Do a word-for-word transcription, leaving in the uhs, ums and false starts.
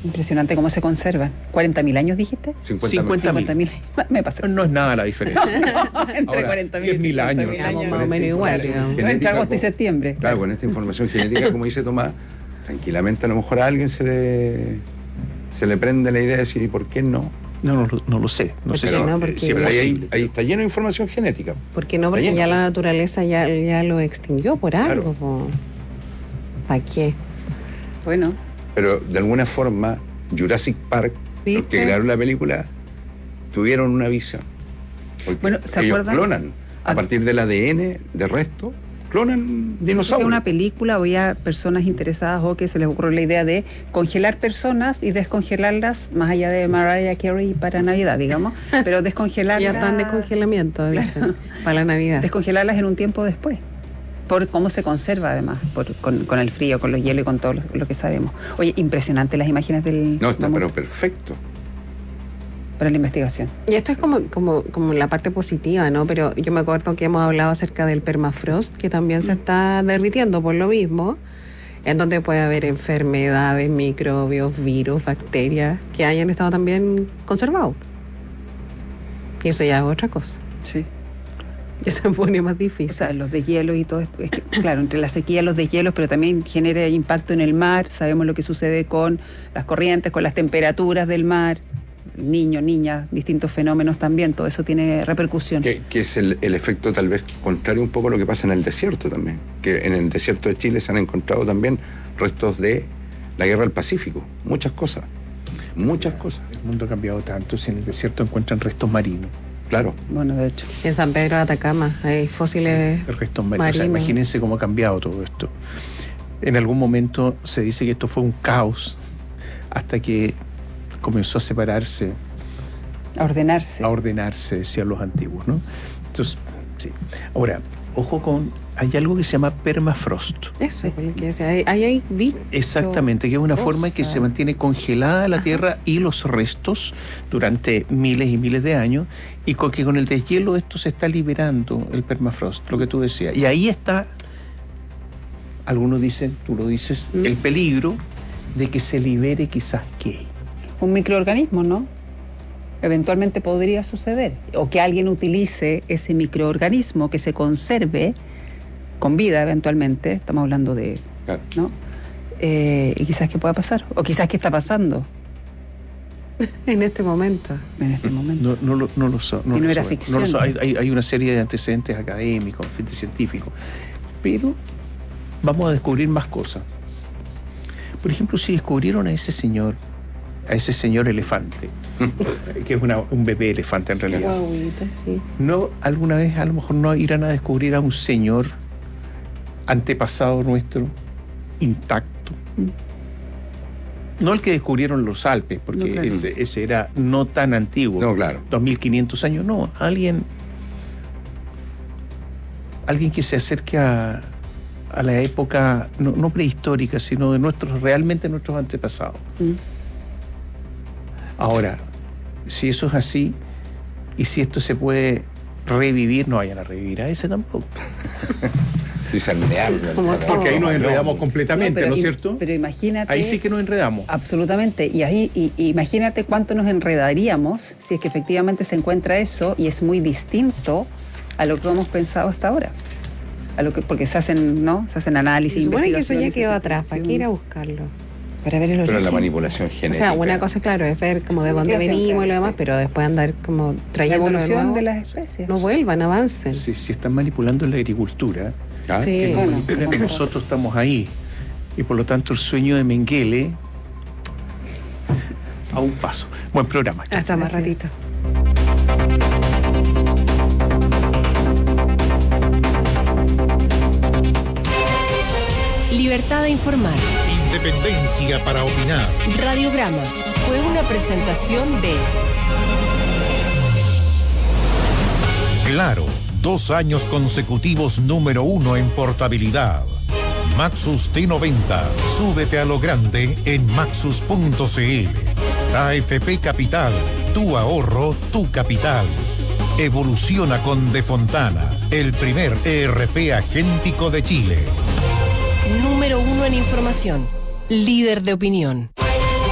Impresionante cómo se conservan. ¿cuarenta mil años dijiste? cincuenta mil. Me pasó. No es nada la diferencia. No, entre Ahora, cuarenta mil diez mil años. Estamos más o menos igual, digamos. Entre agosto y septiembre. Claro, con esta información genética, como dice Tomás, tranquilamente a lo mejor a alguien se le, se le prende la idea de decir, ¿y por qué no? No, no, no lo sé. No sé si no, no, porque si es Pero ahí, posible. ahí está lleno de información genética. ¿Por qué no? Porque Está ya lleno. la naturaleza ya, ya lo extinguió por algo. Claro. ¿Para qué? Bueno, Pero de alguna forma, Jurassic Park, los ¿Viste? que crearon la película, tuvieron una visión. Porque Bueno, ¿se ellos acuerdan? clonan. A Ah. partir del A D N, de resto, clonan es dinosaurios. una película, había personas interesadas o que se les ocurrió la idea de congelar personas y descongelarlas, más allá de Mariah Carey para Navidad, digamos, pero descongelarlas. Ya están de congelamiento, dicen, para la Navidad. Descongelarlas en un tiempo después. Por cómo se conserva, además, por, con, con el frío, con los hielos y con todo lo, lo que sabemos. Oye, impresionante las imágenes del. No, está mamut pero perfecto. para la investigación. Y esto es como, como, como la parte positiva, ¿no? Pero yo me acuerdo que hemos hablado acerca del permafrost, que también se está derritiendo por lo mismo, en donde puede haber enfermedades, microbios, virus, bacterias, que hayan estado también conservados. Y eso ya es otra cosa. Sí. Ya se pone más O difícil. sea, los deshielos y todo esto, es que, claro, entre la sequía y los deshielos, pero también genera impacto en el mar. Sabemos lo que sucede con las corrientes, con las temperaturas del mar, niños, niñas, distintos fenómenos también, todo eso tiene repercusión. Que, que es el, el efecto tal vez contrario un poco a lo que pasa en el desierto también. Que en el desierto de Chile se han encontrado también restos de la guerra del Pacífico. Muchas cosas. Muchas cosas. El mundo ha cambiado tanto. Si en el desierto encuentran restos marinos. Claro. Bueno, de hecho. En San Pedro de Atacama hay fósiles Restos marinos. O sea, marinos. imagínense cómo ha cambiado todo esto. En algún momento se dice que esto fue un caos hasta que comenzó a separarse, A ordenarse. a ordenarse, decían los antiguos, ¿no? Entonces, sí. Ahora, ojo con, hay algo que se llama permafrost. Eso, es lo que decía. Ahí hay, hay bichos. Exactamente, que es una forma en que cosas. se mantiene congelada la Tierra y los restos durante miles y miles de años, y con que con el deshielo esto se está liberando el permafrost, lo que tú decías. Y ahí está, algunos dicen, tú lo dices, Mm. el peligro de que se libere quizás qué. Un microorganismo, ¿no? Eventualmente podría suceder. O que alguien utilice ese microorganismo, que se conserve con vida eventualmente, estamos hablando de, Claro. ¿no? Eh, y quizás que pueda pasar, o quizás que está pasando En este momento. en este momento. No, no, lo- no lo so- no Y no lo era saben. ficción. No lo so- hay, hay- hay una serie de antecedentes académicos, científicos, pero vamos a descubrir más cosas. Por ejemplo, si descubrieron a ese señor, a ese señor elefante, que es una- un bebé elefante en realidad, Guauita, sí. ¿no alguna vez a lo mejor no irán a descubrir a un señor antepasado nuestro intacto? No el que descubrieron los Alpes, porque No, claro. ese, ese era no tan antiguo. No, claro. dos mil quinientos años, no, alguien alguien que se acerque a, a la época no, no prehistórica, sino de nuestros, realmente nuestros antepasados. Mm. Ahora, si eso es así, y si esto se puede revivir, no vayan a revivir a ese tampoco. Cizañear, Como todo. Porque ahí nos No, enredamos completamente, ¿no, pero es im- cierto? Pero imagínate. Ahí sí que nos enredamos. Absolutamente. Y ahí, y, y imagínate cuánto nos enredaríamos si es que efectivamente se encuentra eso y es muy distinto a lo que hemos pensado hasta ahora. A lo que, porque se hacen, ¿no? Se hacen análisis, Se supone que eso ya investigaciones, quedó se atrás. ¿Para qué ir a buscarlo? Para ver el origen. Pero la manipulación O genética. sea, una cosa, claro, es ver como de dónde Investigación, venimos y lo claro, demás, sí. pero después andar como La trayéndolo de evolución nuevo. de las especies. No vuelvan, avancen. Si, si están manipulando la agricultura, Ah, Sí. que nos Bueno, manipulan, bueno. nosotros estamos ahí. Y por lo tanto el sueño de Mengele a un paso. Buen programa. Chao. Hasta más Gracias. ratito. Libertad de informar. Independencia para opinar. Radiograma fue una presentación de Claro, dos años consecutivos número uno en portabilidad. Maxus T noventa, súbete a lo grande en maxus punto c l. A F P Capital, tu ahorro, tu capital. Evoluciona con De Fontana, el primer E R P agéntico de Chile. número uno en información. Líder de opinión.